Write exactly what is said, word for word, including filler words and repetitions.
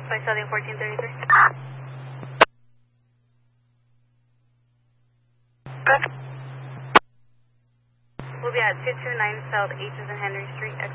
by Southern fourteen thirty-three. We'll be at two two nine South H as in Henry Street.